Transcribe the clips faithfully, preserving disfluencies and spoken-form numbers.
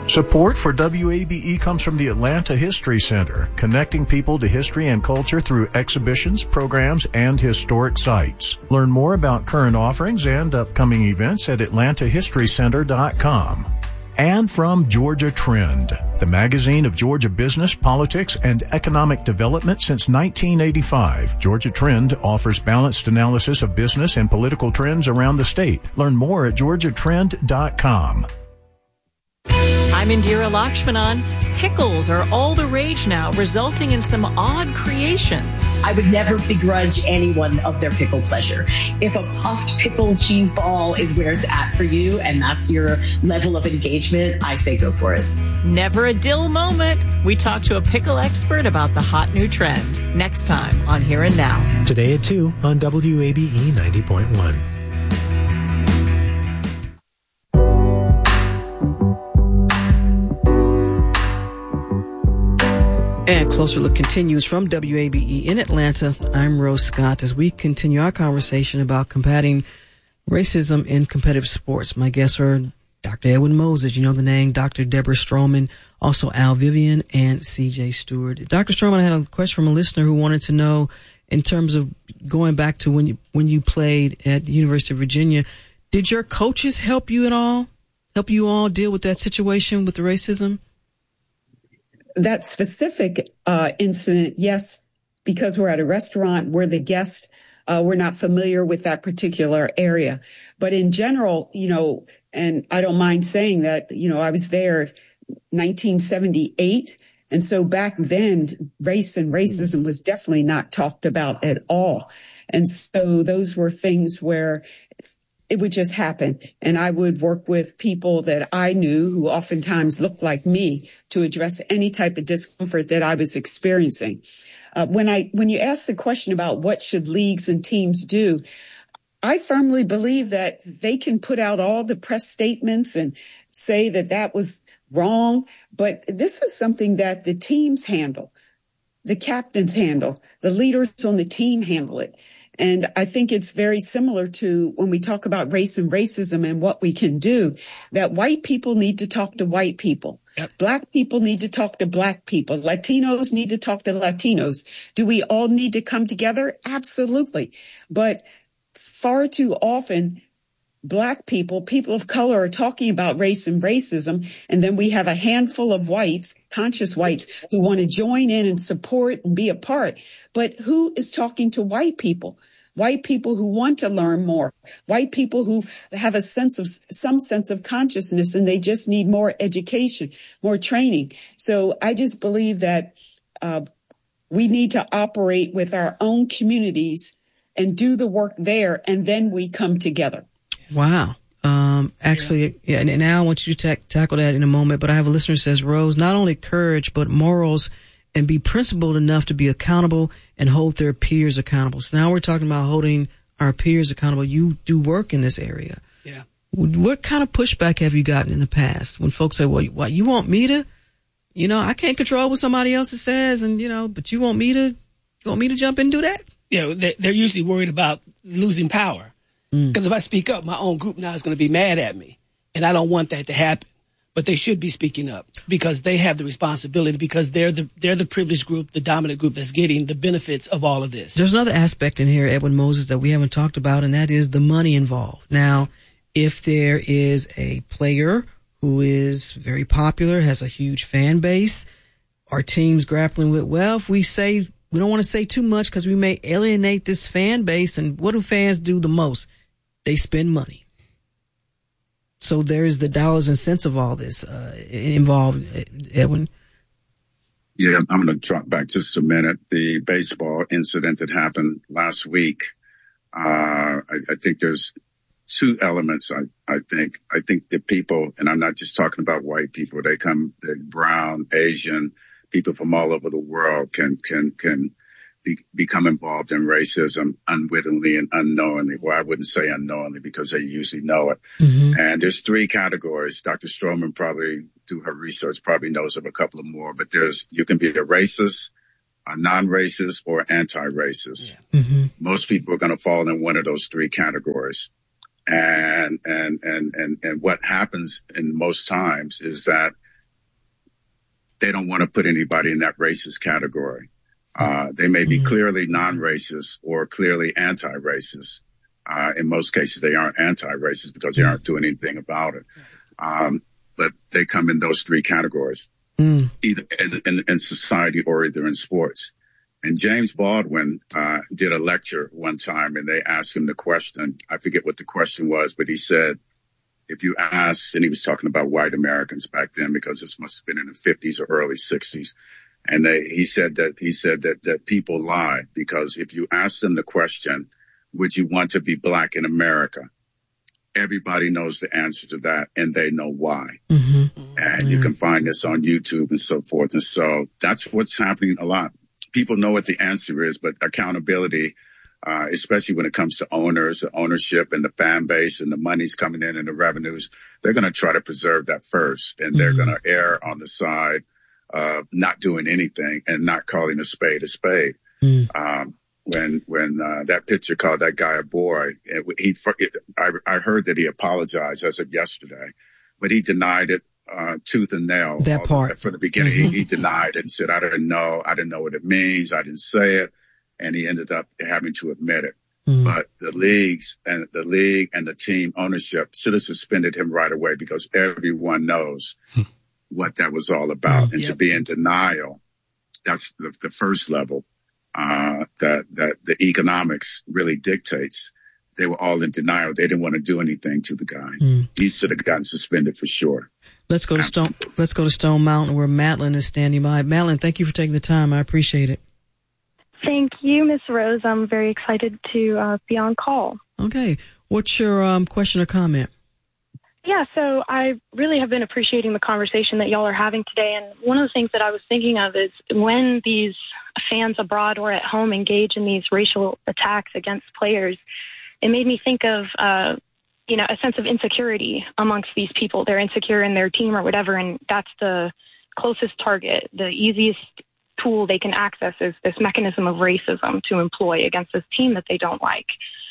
Support for W A B E comes from the Atlanta History Center, connecting people to history and culture through exhibitions, programs, and historic sites. Learn more about current offerings and upcoming events at atlanta history center dot com. And from Georgia Trend, the magazine of Georgia business, politics, and economic development since nineteen eighty-five. Georgia Trend offers balanced analysis of business and political trends around the state. Learn more at georgia trend dot com. I'm Indira Lakshmanan. Pickles are all the rage now, resulting in some odd creations. I would never begrudge anyone of their pickle pleasure. If a puffed pickle cheese ball is where it's at for you and that's your level of engagement, I say go for it. Never a dill moment. We talk to a pickle expert about the hot new trend. Next time on Here and Now. Today at two on W A B E ninety point one. And Closer Look continues from W A B E in Atlanta. I'm Rose Scott as we continue our conversation about combating racism in competitive sports. My guests are Doctor Edwin Moses, you know the name, Doctor Deborah Stroman, also Al Vivian, and C J Stewart. Doctor Stroman, I had a question from a listener who wanted to know, in terms of going back to when you when you played at the University of Virginia, did your coaches help you at all? Help you all deal with that situation with the racism? That specific uh, incident, yes, because we're at a restaurant, we're the guest, uh, we're not familiar with that particular area. But in general, you know, and I don't mind saying that, you know, I was there nineteen seventy-eight. And so back then, race and racism was definitely not talked about at all. And so those were things where it would just happen. And I would work with people that I knew who oftentimes looked like me to address any type of discomfort that I was experiencing. Uh, when I, when you ask the question about what should leagues and teams do, I firmly believe that they can put out all the press statements and say that that was wrong. But this is something that the teams handle, the captains handle, the leaders on the team handle it. And I think it's very similar to when we talk about race and racism and what we can do, that white people need to talk to white people. Yep. Black people need to talk to black people. Latinos need to talk to Latinos. Do we all need to come together? Absolutely. But far too often, black people, people of color are talking about race and racism. And then we have a handful of whites, conscious whites, who want to join in and support and be a part. But who is talking to white people? White people who want to learn more, white people who have a sense of some sense of consciousness, and they just need more education, more training. So I just believe that uh, we need to operate with our own communities and do the work there, and then we come together. Wow. Um, actually, yeah, and now I want you to ta- tackle that in a moment, but I have a listener who says, Rose, not only courage, but morals, and be principled enough to be accountable and hold their peers accountable. So now we're talking about holding our peers accountable. You do work in this area. Yeah. What kind of pushback have you gotten in the past when folks say, well, what, you want me to, you know, I can't control what somebody else says, and, you know, but you want me to, you want me to jump in and do that? Yeah, they're usually worried about losing power. Because mm. if I speak up, my own group now is going to be mad at me. And I don't want that to happen. But they should be speaking up because they have the responsibility, because they're the they're the privileged group, the dominant group that's getting the benefits of all of this. There's another aspect in here, Edwin Moses, that we haven't talked about, and that is the money involved. Now, if there is a player who is very popular, has a huge fan base, our team's grappling with, well, if we say, we don't want to say too much because we may alienate this fan base, and what do fans do the most? They spend money. So there's the dollars and cents of all this uh, involved, Edwin. Yeah, I'm going to drop back just a minute. The baseball incident that happened last week, uh, I, I think there's two elements, I, I think. I think the people, and I'm not just talking about white people, they come, they're brown, Asian, people from all over the world can can can be, become involved in racism unwittingly and unknowingly. Well, I wouldn't say unknowingly because they usually know it. Mm-hmm. And there's three categories. Doctor Stroman probably, through her research, probably knows of a couple of more. But there's, you can be a racist, a non-racist, or anti-racist. Yeah. Mm-hmm. Most people are going to fall in one of those three categories. And, and, and, and, and what happens in most times is that they don't want to put anybody in that racist category. Uh, they may be mm-hmm. clearly non-racist or clearly anti-racist. Uh, in most cases, they aren't anti-racist because they aren't doing anything about it. Um, but they come in those three categories, mm. either in, in, in society or either in sports. And James Baldwin uh, did a lecture one time, and they asked him the question. I forget what the question was, but he said, if you ask, and he was talking about white Americans back then, because this must have been in the fifties or early sixties. And they, he said that, he said that, that people lie, because if you ask them the question, would you want to be black in America? Everybody knows the answer to that, and they know why. Mm-hmm. And mm-hmm. you can find this on YouTube and so forth. And so that's what's happening a lot. People know what the answer is, but accountability, uh, especially when it comes to owners, the ownership and the fan base and the money's coming in and the revenues, they're going to try to preserve that first. And they're mm-hmm. going to err on the side of not doing anything and not calling a spade a spade. Mm. Um, when, when, uh, that pitcher called that guy a boy, it, he, it, I, I heard that he apologized as of yesterday, but he denied it. Uh, tooth and nail. That part. From the beginning, mm-hmm. he, he denied it and said, I didn't know. I didn't know what it means. I didn't say it. And he ended up having to admit it. Mm-hmm. But the leagues and the league and the team ownership should have suspended him right away, because everyone knows what that was all about. Mm-hmm. And yep. to be in denial, that's the, the first level, uh, that, that the economics really dictates. They were all in denial. They didn't want to do anything to the guy. Mm. He should have gotten suspended for sure. Let's go to Stone. Let's go to Stone Mountain, where Madeline is standing by. Madeline, thank you for taking the time. I appreciate it. Thank you, Miss Rose. I'm very excited to uh, be on call. Okay, what's your um, question or comment? Yeah, so I really have been appreciating the conversation that y'all are having today. And one of the things that I was thinking of is when these fans abroad or at home engage in these racial attacks against players, it made me think of, uh, you know, a sense of insecurity amongst these people. They're insecure in their team or whatever, and that's the closest target. The easiest tool they can access is this mechanism of racism to employ against this team that they don't like.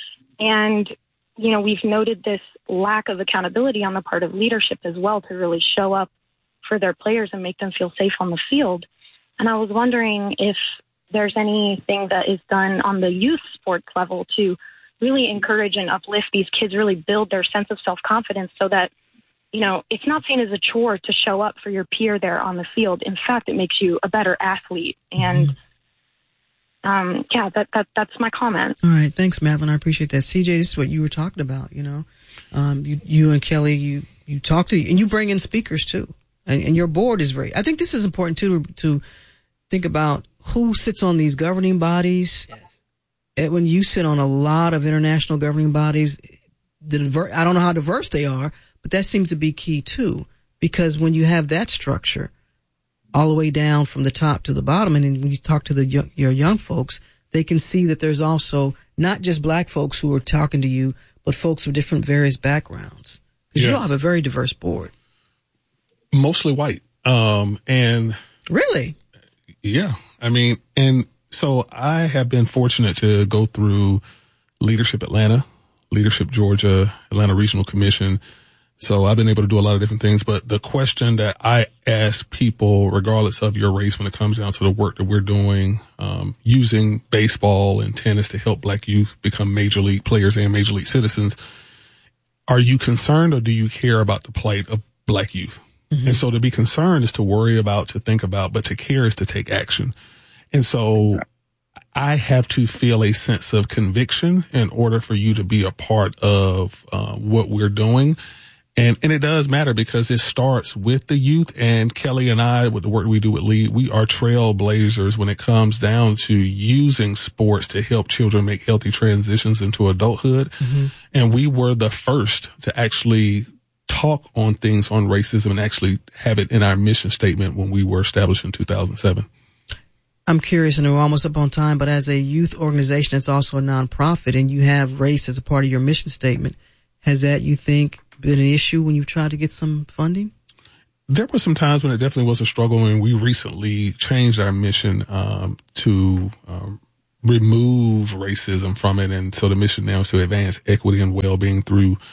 And, you know, we've noted this lack of accountability on the part of leadership as well to really show up for their players and make them feel safe on the field. And I was wondering if there's anything that is done on the youth sports level to really encourage and uplift these kids, really build their sense of self-confidence so that, you know, it's not seen as a chore to show up for your peer there on the field. In fact, it makes you a better athlete. And, um, yeah, that, that that's my comment. All right. Thanks, Madeline. I appreciate that. C J, this is what you were talking about, you know. Um, you, you and Kelly, you, you talk to, and you bring in speakers too. And, and your board is very, I think this is important too, to think about who sits on these governing bodies. Yes. When you sit on a lot of international governing bodies, the diver- I don't know how diverse they are, but that seems to be key too. Because when you have that structure all the way down from the top to the bottom, and then when you talk to the young, your young folks, they can see that there's also not just black folks who are talking to you, but folks with different various backgrounds. Because yeah. you all have a very diverse board. Mostly white. Um, and really? Yeah. I mean, and so I have been fortunate to go through Leadership Atlanta, Leadership Georgia, Atlanta Regional Commission. So I've been able to do a lot of different things. But the question that I ask people, regardless of your race, when it comes down to the work that we're doing, um, using baseball and tennis to help black youth become major league players and major league citizens, are you concerned or do you care about the plight of black youth? Mm-hmm. And so to be concerned is to worry about, to think about, but to care is to take action. And so I have to feel a sense of conviction in order for you to be a part of uh, what we're doing. And, and it does matter because it starts with the youth. And Kelly and I, with the work we do with Lead, we are trailblazers when it comes down to using sports to help children make healthy transitions into adulthood. Mm-hmm. And we were the first to actually talk on things on racism and actually have it in our mission statement when we were established in two thousand seven. I'm curious, and we're almost up on time, but as a youth organization that's also a nonprofit and you have race as a part of your mission statement, has that, you think, been an issue when you've tried to get some funding? There were some times when it definitely was a struggle, and we recently changed our mission um, to um, remove racism from it. And so the mission now is to advance equity and well-being through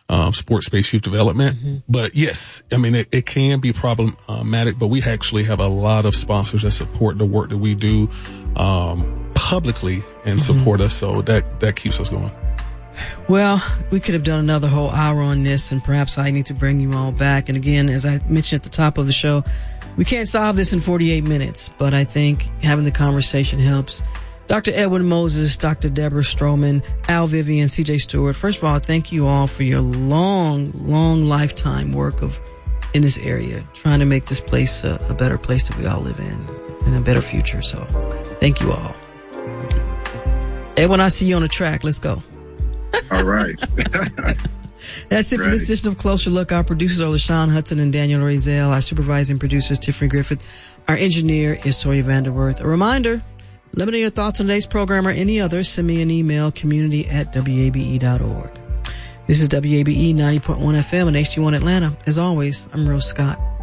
um, sports-based youth development. Mm-hmm. But yes, I mean, it, it can be problematic, but we actually have a lot of sponsors that support the work that we do, um, publicly and mm-hmm. support us. So that, that keeps us going. Well, we could have done another whole hour on this, and perhaps I need to bring you all back. And again, as I mentioned at the top of the show, we can't solve this in forty-eight minutes, but I think having the conversation helps. Doctor Edwin Moses, Doctor Deborah Stroman, Al Vivian, C J Stewart. First of all, thank you all for your long, long lifetime work of in this area, trying to make this place a, a better place that we all live in and a better future. So thank you all. Edwin, I see you on the track. Let's go. All right. That's it for this edition of Closer Look. Our producers are LaShawn Hudson and Daniel Razel. Our supervising producer is Tiffany Griffith. Our engineer is Sawyer Vanderworth. A reminder, let me know your thoughts on today's program or any others. Send me an email, community at W A B E dot org. This is W A B E ninety point one F M and H D one Atlanta. As always, I'm Rose Scott.